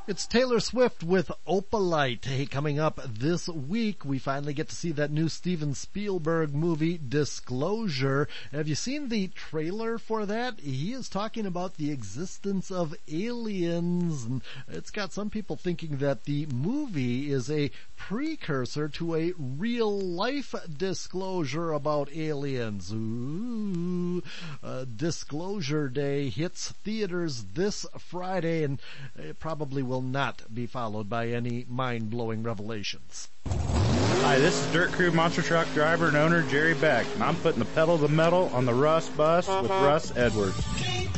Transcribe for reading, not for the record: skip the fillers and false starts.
It's Taylor Swift with Opalite. Hey, coming up this week, we finally get to see that new Steven Spielberg movie, Disclosure. Have you seen the trailer for that? He is talking about the existence of aliens, and it's got some people thinking that the movie is a precursor to a real-life disclosure about aliens. Ooh. Disclosure Day hits theaters this Friday, and it probably will not be followed by any mind-blowing revelations. Hi, this is Dirt Crew Monster Truck driver and owner Jerry Beck, and I'm putting the pedal to the metal on the Russ bus with Russ Edwards.